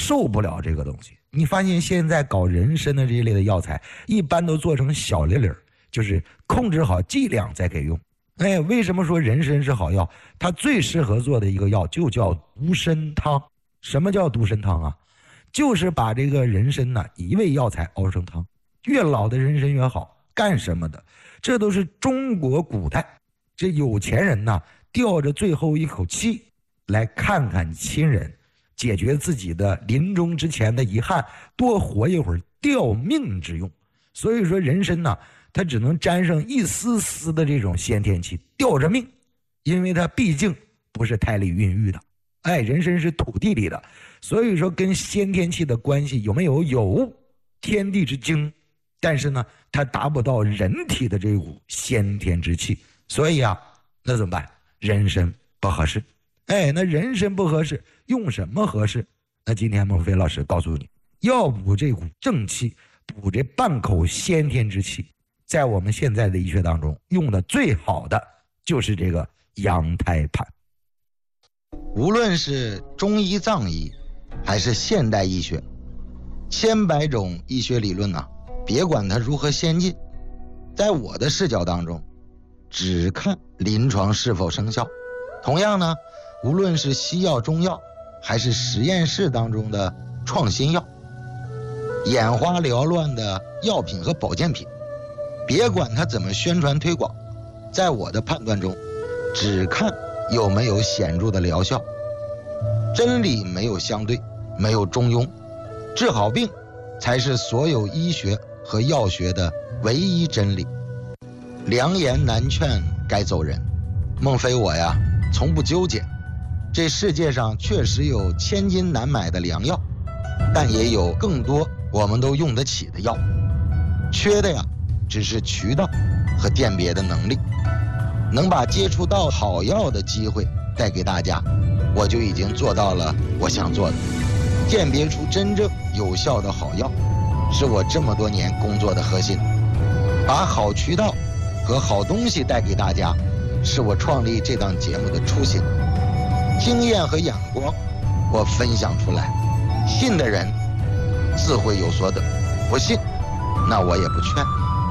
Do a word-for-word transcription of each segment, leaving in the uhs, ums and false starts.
受不了这个东西。你发现现在搞人参的这一类的药材，一般都做成小粒粒，就是控制好剂量再给用。哎，为什么说人参是好药？它最适合做的一个药就叫独参汤。什么叫独参汤啊？就是把这个人参呢一味药材熬成汤，越老的人参越好。干什么的？这都是中国古代这有钱人呐吊着最后一口气来看看亲人，解决自己的临终之前的遗憾，多活一会儿吊命之用。所以说人参呢，它只能沾上一丝丝的这种先天气，吊着命，因为它毕竟不是胎里孕育的，哎，人参是土地里的，所以说跟先天气的关系有没有？有，天地之精，但是呢，它达不到人体的这股先天之气，所以啊，那怎么办？人参不合适。哎，那人参不合适，用什么合适？那今天孟非老师告诉你，要补这股正气，补这半口先天之气，在我们现在的医学当中用的最好的就是这个羊胎盘。 无论是中医藏医还是现代医学，千百种医学理论啊，别管它如何先进，在我的视角当中只看临床是否生效。同样呢，无论是西药中药还是实验室当中的创新药，眼花缭乱的药品和保健品，别管它怎么宣传推广，在我的判断中只看有没有显著的疗效。真理没有相对，没有中庸，治好病才是所有医学和药学的唯一真理。良言难劝该走人，孟非我呀从不纠结。这世界上确实有千金难买的良药，但也有更多我们都用得起的药，缺的呀只是渠道和鉴别的能力。能把接触到好药的机会带给大家，我就已经做到了我想做的。鉴别出真正有效的好药，是我这么多年工作的核心。把好渠道和好东西带给大家，是我创立这档节目的初心。经验和眼光我分享出来，信的人自会有所得，不信那我也不劝。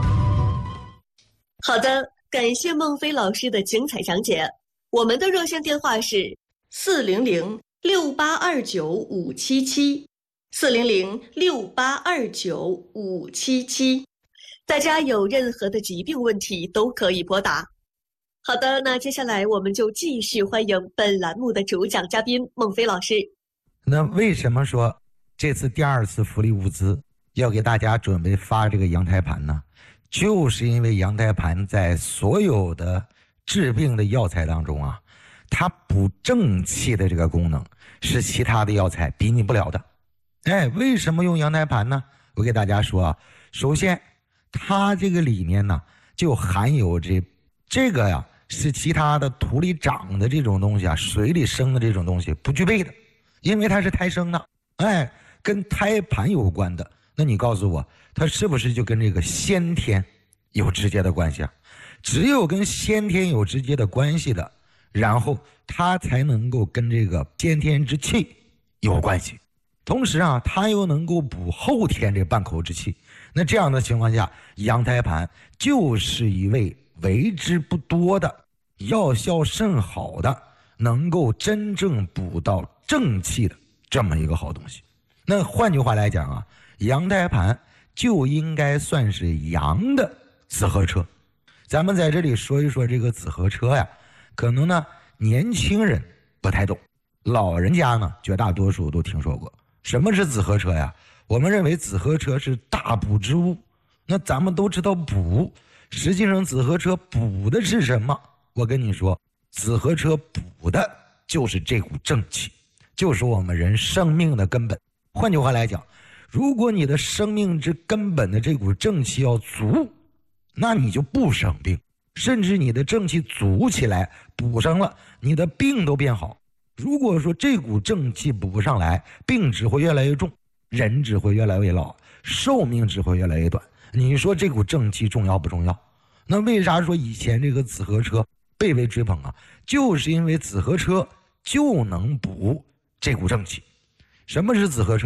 好的，感谢孟非老师的精彩讲解。我们的热线电话是四零零六八二九五七七，四零零六八二九五七七。大家有任何的疾病问题都可以拨打。好的，那接下来我们就继续欢迎本栏目的主讲嘉宾孟非老师。 那为什么说这次第二次福利物资要给大家准备发这个羊胎盘呢？就是因为羊胎盘在所有的治病的药材当中啊，它补正气的这个功能是其他的药材比拟不了的。哎，为什么用羊胎盘呢？我给大家说啊，首先它这个里面呢就含有这这个呀是其他的土里长的这种东西啊，水里生的这种东西不具备的，因为它是胎生的，哎，跟胎盘有关的。那你告诉我，它是不是就跟这个先天有直接的关系啊？只有跟先天有直接的关系的，然后它才能够跟这个先天之气有关系。同时啊，它又能够补后天这半口之气。那这样的情况下，羊胎盘就是一味为之不多的，药效甚好的，能够真正补到正气的这么一个好东西。那换句话来讲啊，羊胎盘就应该算是羊的紫河车。咱们在这里说一说这个紫河车呀，可能呢年轻人不太懂，老人家呢绝大多数都听说过。什么是紫河车呀？我们认为紫河车是大补之物。那咱们都知道补，实际上紫河车补的是什么？我跟你说，紫河车补的就是这股正气，就是我们人生命的根本。换句话来讲，如果你的生命之根本的这股正气要足，那你就不生病，甚至你的正气足起来，补上了，你的病都变好。如果说这股正气补不上来，病只会越来越重，人只会越来越老，寿命只会越来越短。你说这股正气重要不重要？那为啥说以前这个紫河车被为追捧啊？就是因为紫河车就能补这股正气。什么是紫河车？